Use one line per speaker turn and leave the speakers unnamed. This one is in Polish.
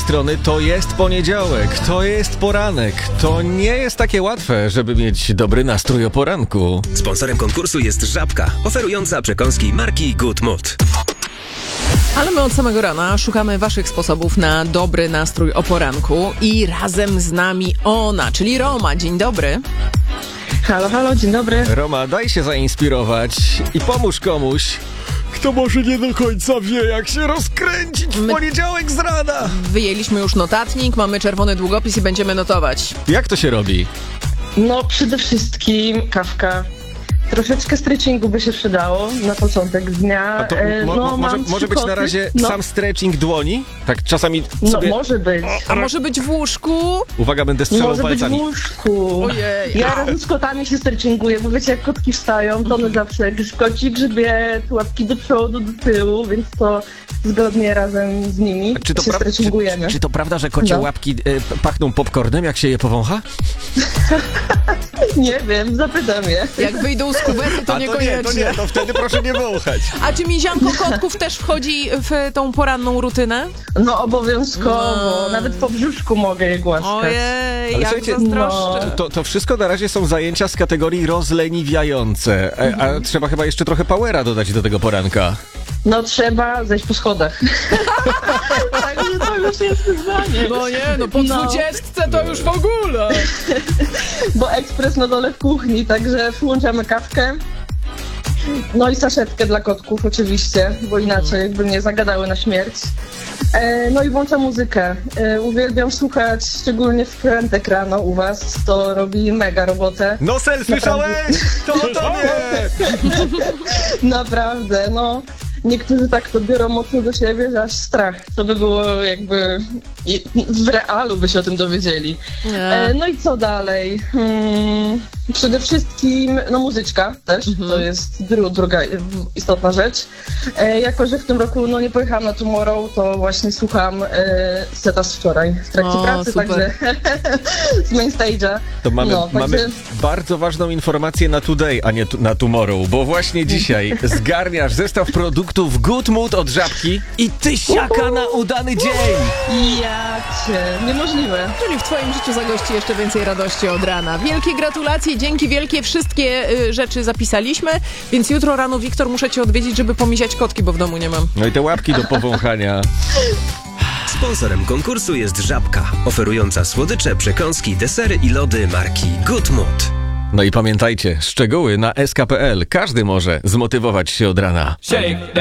strony to jest poniedziałek, to jest poranek. To nie jest takie łatwe, żeby mieć dobry nastrój o poranku.
Sponsorem konkursu jest Żabka, oferująca przekąski marki Good Mood.
Ale my od samego rana szukamy waszych sposobów na dobry nastrój o poranku i razem z nami ona, czyli Roma. Dzień dobry.
Halo, halo, dzień dobry.
Roma, daj się zainspirować i pomóż komuś, kto może nie do końca wie, jak się rozkręcić w poniedziałek z rana.
Wyjęliśmy już notatnik, mamy czerwony długopis i będziemy notować.
Jak to się robi?
No, przede wszystkim kawka. Troszeczkę stretchingu by się przydało na początek dnia.
A to może być na razie sam stretching dłoni? Tak czasami sobie...
No, może być.
A może być w łóżku?
Uwaga, będę strzelał
Może
palcami.
być w łóżku.
Ojej.
Ja razem z kotami się stretchinguję, bo wiecie, jak kotki wstają, to one zawsze jakiś kocik grzebie, łapki do przodu, do tyłu, więc to zgodnie razem z nimi się stretchingujemy.
Czy to prawda, że kocie łapki pachną popcornem, jak się je powącha?
Nie wiem, zapytam je.
Jak wyjdą z kuwety, to niekoniecznie.
To wtedy proszę nie wąchać.
A czy mizianko kotków też wchodzi w tą poranną rutynę?
No obowiązkowo, nawet po brzuszku mogę je głaskać.
Ojej,
Ale
jak
słuchajcie,
zazdroszczę.
To wszystko na razie są zajęcia z kategorii rozleniwiające. A trzeba chyba jeszcze trochę powera dodać do tego poranka.
No trzeba zejść po schodach. Także to już jest wyzwanie.
No nie, no po 20 to już w ogóle.
Bo ekspres na dole w kuchni, także włączamy kawkę. No i saszetkę dla kotków oczywiście, bo inaczej jakby mnie zagadały na śmierć. No i włączam muzykę. Uwielbiam słuchać, szczególnie wkrętek rano u was, to robi mega robotę.
No słyszałeś? To nie!
Naprawdę, no. Niektórzy tak to biorą mocno do siebie, że aż strach. To by było jakby... W realu by się o tym dowiedzieli. No i co dalej? Przede wszystkim, no muzyczka też, to jest druga istotna rzecz. Jako, że w tym roku nie pojechałam na Tomorrow, to właśnie słucham seta z wczoraj w trakcie pracy,
super.
także z main stage'a.
To mamy bardzo ważną informację na Today, a nie na Tomorrow, bo właśnie dzisiaj zgarniasz zestaw produktów Good Mood od Żabki i tysiaka na udany dzień!
Jacie, niemożliwe.
Czyli w twoim życiu zagości jeszcze więcej radości od rana. Wielkie gratulacje, dzięki wielkie, wszystkie rzeczy zapisaliśmy, więc jutro rano, Wiktor, muszę cię odwiedzić, żeby pomisiać kotki, bo w domu nie mam.
No i te łapki do powąchania.
Sponsorem konkursu jest Żabka, oferująca słodycze, przekąski, desery i lody marki Good Mood.
No i pamiętajcie, szczegóły na sk.pl. Każdy może zmotywować się od rana.
Shake that.